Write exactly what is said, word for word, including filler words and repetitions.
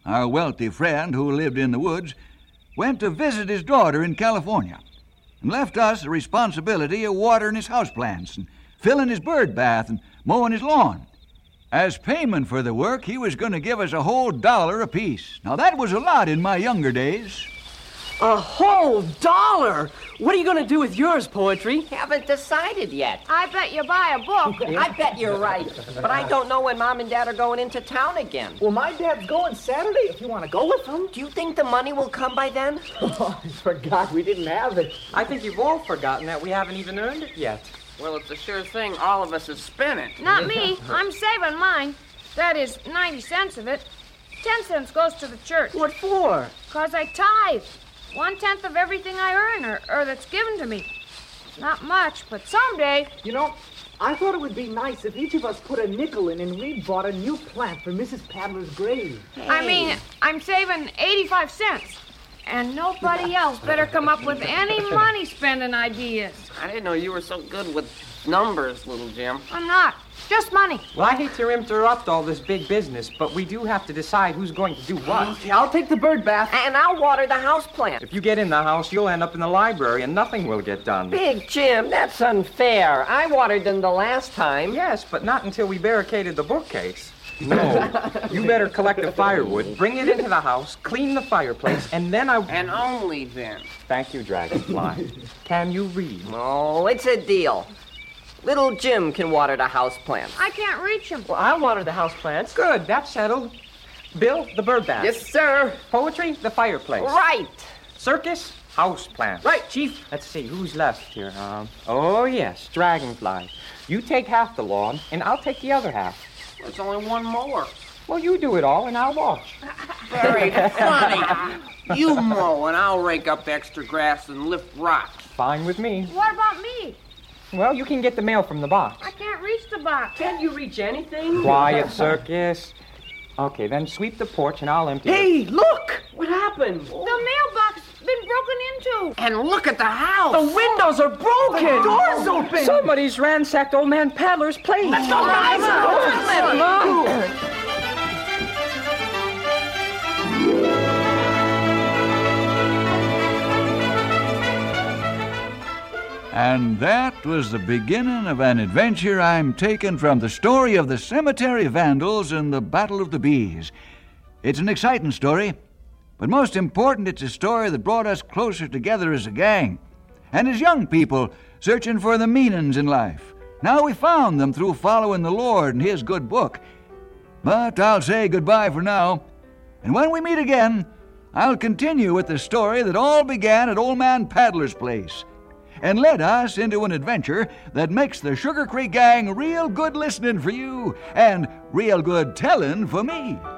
our wealthy friend who lived in the woods, went to visit his daughter in California and left us the responsibility of watering his houseplants and filling his bird bath and mowing his lawn. As payment for the work, he was going to give us a whole dollar apiece. Now, that was a lot in my younger days. A whole dollar? What are you going to do with yours, Poetry? Haven't decided yet. I bet you buy a book. I bet you're right. But I don't know when Mom and Dad are going into town again. Well, my dad's going Saturday if you want to go with him. Do you think the money will come by then? Oh, I forgot we didn't have it. I think you've all forgotten that we haven't even earned it yet. Well, it's a sure thing all of us have spent it. Not me. I'm saving mine. That is, ninety cents of it. Ten cents goes to the church. What for? Because I tithe. One-tenth of everything I earn or, or that's given to me. Not much, but someday... You know, I thought it would be nice if each of us put a nickel in and we bought a new plant for Missus Paddler's grave. Hey. I mean, I'm saving eighty-five cents. And nobody else better come up with any money-spending ideas. I didn't know you were so good with numbers, little Jim. I'm not. Just money. Well, I hate to interrupt all this big business, but we do have to decide who's going to do what. Okay, I'll take the bird bath. And I'll water the houseplant. If you get in the house, you'll end up in the library and nothing will get done. Big Jim, that's unfair. I watered them the last time. Yes, but not until we barricaded the bookcase. No. You better collect the firewood, bring it into the house, clean the fireplace, and then I... And only then. Thank you, Dragonfly. Can you read? Oh, it's a deal. Little Jim can water the houseplants. I can't reach him. Well, I'll water the houseplants. Good, that's settled. Bill, the bird bath. Yes, sir. Poetry, the fireplace. Right. Circus, houseplant. Right, Chief. Let's see, who's left here? Um, oh, yes, Dragonfly. You take half the lawn, and I'll take the other half. There's only one more. Well, you do it all, and I'll watch. Very funny. You mow, and I'll rake up extra grass and lift rocks. Fine with me. What about me? Well, you can get the mail from the box. I can't reach the box. Can't you reach anything? Quiet, Circus. Okay, then sweep the porch, and I'll empty Hey, it. look! What happened? The mailbox been broken into. And look at the house. The windows are broken! The door's open! Somebody's ransacked Old Man Paddler's place. Let's go, guys! Come on! And that was the beginning of an adventure I'm taking from the story of the Cemetery Vandals and the Battle of the Bees. It's an exciting story, but most important, it's a story that brought us closer together as a gang and as young people searching for the meanings in life. Now we found them through following the Lord and His good book. But I'll say goodbye for now, and when we meet again, I'll continue with the story that all began at Old Man Paddler's place and led us into an adventure that makes the Sugar Creek Gang real good listening for you and real good telling for me.